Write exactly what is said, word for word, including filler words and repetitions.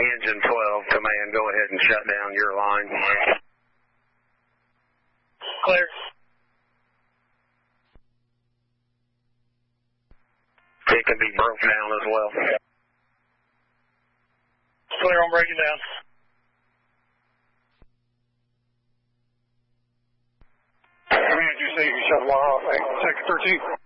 Engine twelve, command, go ahead and shut down your line. Clear. It can be broke down as well. Clear on breaking down. Command, you say you shut the wire off, sector thirteen.